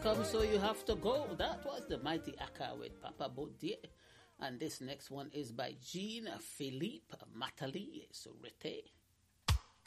come, so you have to go. That was the Mighty Aka with Papa Baudier. And this next one is by Jean-Philippe Matali Surete.